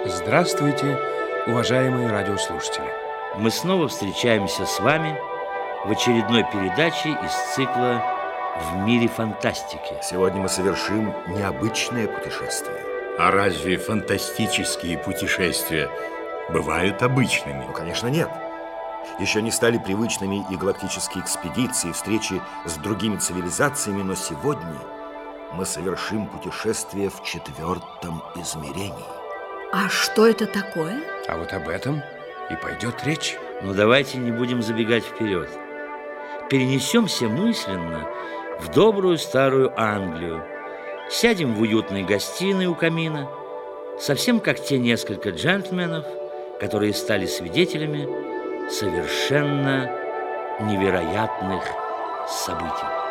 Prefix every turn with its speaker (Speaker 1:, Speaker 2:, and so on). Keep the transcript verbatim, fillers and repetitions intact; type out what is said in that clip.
Speaker 1: Здравствуйте, уважаемые радиослушатели.
Speaker 2: Мы снова встречаемся с вами в очередной передаче из цикла «В мире фантастики».
Speaker 3: Сегодня мы совершим необычное путешествие.
Speaker 4: А разве фантастические путешествия бывают обычными?
Speaker 3: Ну, конечно, нет. Еще не стали привычными и галактические экспедиции, встречи с другими цивилизациями, но сегодня мы совершим путешествие в четвертом измерении.
Speaker 5: А что это такое?
Speaker 1: А вот об этом и пойдет речь.
Speaker 2: Но давайте не будем забегать вперед. Перенесемся мысленно в добрую старую Англию. Сядем в уютной гостиной у камина, совсем как те несколько джентльменов, которые стали свидетелями совершенно невероятных событий.